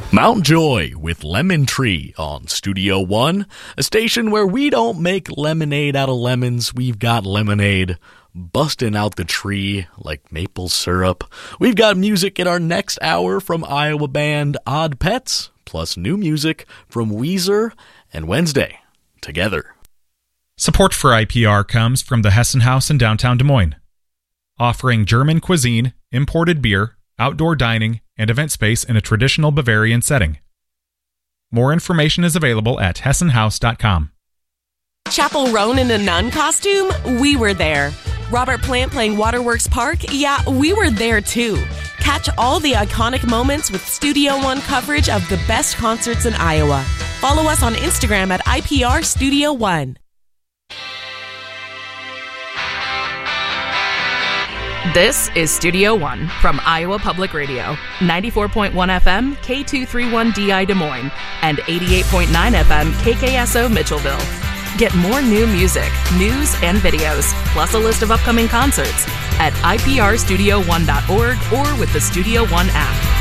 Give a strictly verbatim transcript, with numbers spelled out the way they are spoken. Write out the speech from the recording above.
Mount Joy with Lemon Tree on Studio One, a station where we don't make lemonade out of lemons, we've got lemonade busting out the tree like maple syrup. We've got music in our next hour from Iowa band Odd Pets, plus new music from Weezer and Wednesday together. Support for I P R comes from the Hessen House in downtown Des Moines, offering German cuisine, imported beer, outdoor dining, and event space in a traditional Bavarian setting. More information is available at hessen house dot com. Chapel Roan in a nun costume? We were there. Robert Plant playing Waterworks Park? Yeah, we were there too. Catch all the iconic moments with Studio One coverage of the best concerts in Iowa. Follow us on Instagram at I P R Studio One. This is Studio One from Iowa Public Radio, ninety-four point one F M, K two thirty-one D I Des Moines, and eighty-eight point nine F M, K K S O Mitchellville. Get more new music, news, and videos, plus a list of upcoming concerts at I P R studio one dot org or with the Studio One app.